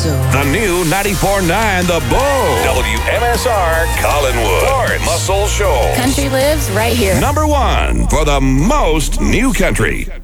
The new 94.9 The Bull. WMSR Collinwood. Lawrence Muscle Shoals. Country lives right here. Number one for the most new country.